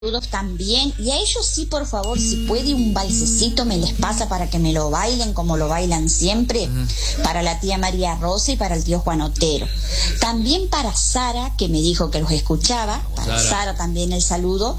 Saludos también, y a ellos sí, por favor, si puede un valsecito me les pasa para que me lo bailen como lo bailan siempre, para la tía María Rosa y para el tío Juan Otero. También para Sara, que me dijo que los escuchaba, para Sara también el saludo,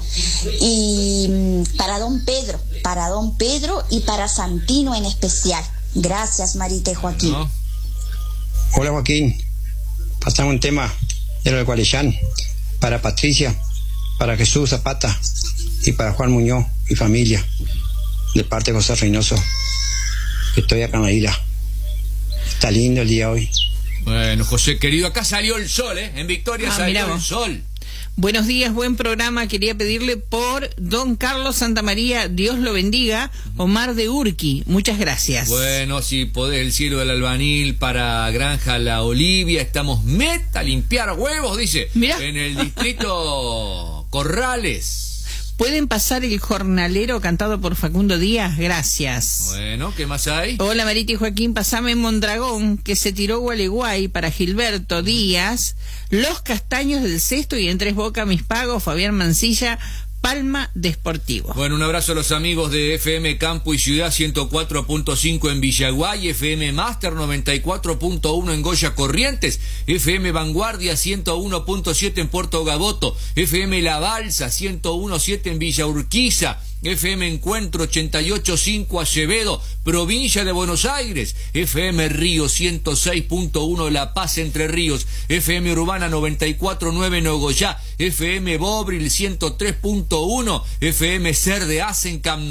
y para don Pedro y para Santino en especial. Gracias, Marita y Joaquín. Hola, Joaquín, pasamos un tema de lo de Cualellán, para Patricia, para Jesús Zapata y para Juan Muñoz y familia, de parte de José Reynoso. Estoy acá en la isla. Está lindo el día hoy. Bueno, José querido, acá salió el sol, en Victoria salió el sol. Buenos días, buen programa. Quería pedirle por don Carlos Santamaría, Dios lo bendiga, Omar de Urqui. Muchas gracias. Bueno, si podés, el cielo del albanil para Granja La Olivia. Estamos meta a limpiar huevos, dice. Mirá. En el distrito Corrales. ¿Pueden pasar el jornalero cantado por Facundo Díaz? Gracias. Bueno, ¿qué más hay? Hola, Marita y Joaquín, pasame Mondragón, que se tiró Gualeguay, para Gilberto Díaz, Los Castaños del Cesto y en Tres Bocas Mis Pagos, Fabián Mancilla, Palma de Sportivo. Bueno, un abrazo a los amigos de FM Campo y Ciudad 104.5 en Villaguay, FM Master 94.1 en Goya Corrientes, FM Vanguardia 101.7 en Puerto Gaboto, FM La Balsa 101.7 en Villa Urquiza, FM Encuentro 88.5 Acevedo, provincia de Buenos Aires, FM Río 106.1 La Paz Entre Ríos, FM Urbana 94.9 Nogoyá, FM Bobril 103.1, FM Ser de Asencam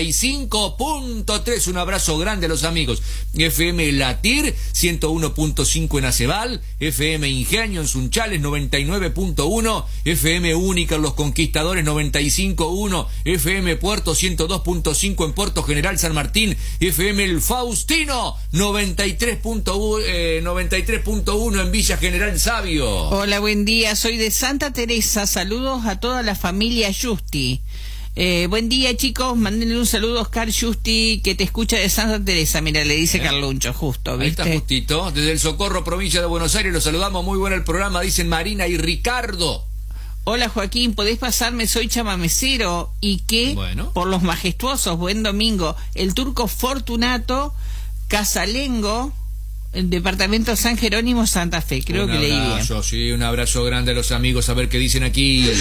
95.3, un abrazo grande a los amigos, FM Latir 101.5 en Acebal, FM Ingenio en Sunchales 99.1, FM Única en Los Conquistadores 95.1, FM Puerto 102.5 en Puerto General San Martín, FM El Faustino 93.1 en Villa General Sabio. Hola, buen día, soy de Santa Teresa, saludos a toda la familia Justi. Buen día, chicos, mándenle un saludo a Oscar Justi, que te escucha de Santa Teresa. Mira, le dice Carluncho, justo, ¿viste? Ahí está justito, desde el Socorro, provincia de Buenos Aires, los saludamos, muy bueno el programa, dicen Marina y Ricardo. Hola, Joaquín, ¿podés pasarme? Soy chamamecero y que, por los majestuosos, buen domingo, el Turco Fortunato, Casalengo, el departamento San Jerónimo, Santa Fe. Creo que leí bien. Sí, un abrazo grande a los amigos, a ver qué dicen aquí.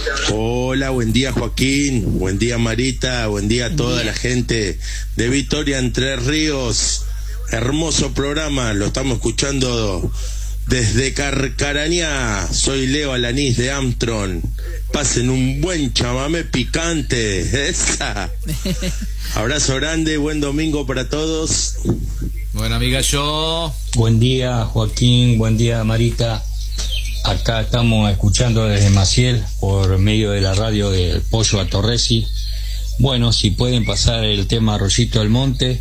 Hola, buen día, Joaquín, buen día, Marita, buen día a toda la gente de Victoria, Entre Ríos. Hermoso programa, lo estamos escuchando desde Carcarañá. Soy Leo Alanís de Armstrong. Pasen un buen chamamé picante. Esa. Abrazo grande, buen domingo para todos. Buena amiga, yo. Buen día, Joaquín, buen día, Marita. Acá estamos escuchando desde Maciel por medio de la radio del Pollo a Torresi. Bueno, si pueden pasar el tema Arroyito del Monte,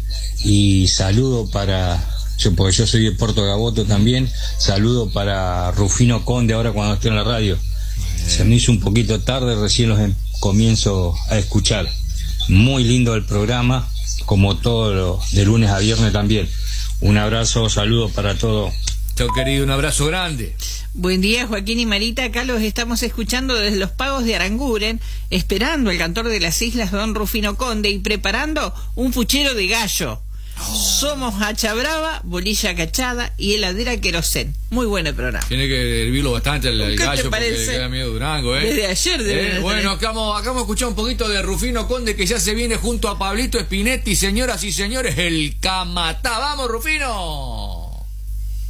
y saludo para... porque yo soy de Puerto Gaboto también, saludo para Rufino Conde ahora cuando estoy en la radio. Se me hizo un poquito tarde, recién los comienzo a escuchar. Muy lindo el programa, como todo de lunes a viernes también. Un abrazo, saludo para todos. Chao, querido, un abrazo grande. Buen día, Joaquín y Marita, acá los estamos escuchando desde los Pagos de Aranguren, esperando el cantor de las islas, don Rufino Conde, y preparando un puchero de gallo. Somos Hacha Brava, Bolilla Cachada y Heladera Querosén. Muy bueno el programa. Tiene que hervirlo bastante el gallo te porque le queda medio Durango, Desde ayer bueno, acá vamos a escuchar un poquito de Rufino Conde, que ya se viene junto a Pablito Spinetti. Señoras y señores, el Camatá. ¡Vamos, Rufino!